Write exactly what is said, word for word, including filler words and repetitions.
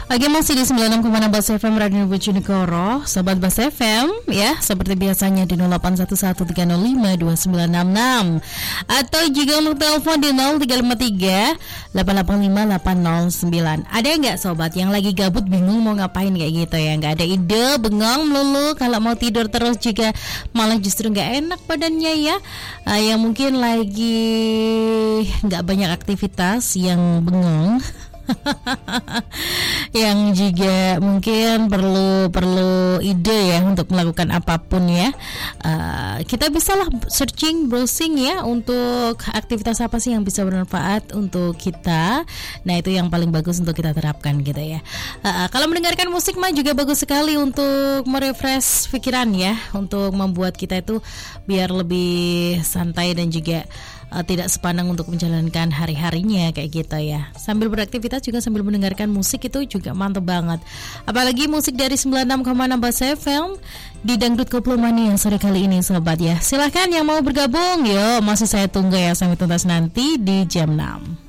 Oke, masih di sembilan puluh enam koma enam Bas F M Radio Bojonegoro, Sobat Bas F M ya, seperti biasanya di nol delapan satu satu tiga nol lima dua sembilan enam enam, atau juga untuk telepon di nol tiga lima tiga delapan delapan lima delapan nol sembilan. Ada nggak sobat yang lagi gabut bingung mau ngapain kayak gitu ya, nggak ada ide, bengong melulu, kalau mau tidur terus juga malah justru nggak enak badannya ya, uh, yang mungkin lagi nggak banyak aktivitas, yang bengong yang juga mungkin perlu perlu ide ya untuk melakukan apapun ya. Uh, kita bisalah searching, browsing ya untuk aktivitas apa sih yang bisa bermanfaat untuk kita. Nah, itu yang paling bagus untuk kita terapkan gitu ya. Uh, kalau mendengarkan musik mah juga bagus sekali untuk merefresh pikiran ya, untuk membuat kita itu biar lebih santai dan juga Uh, tidak sepanang untuk menjalankan hari-harinya kayak gitu ya. Sambil beraktivitas juga sambil mendengarkan musik itu juga mantep banget. Apalagi musik dari sembilan puluh enam koma enam Bas F M di Dangdut Koplo Mania sore kali ini sobat ya. Silahkan yang mau bergabung, yo masih saya tunggu ya sampai tuntas nanti di jam enam.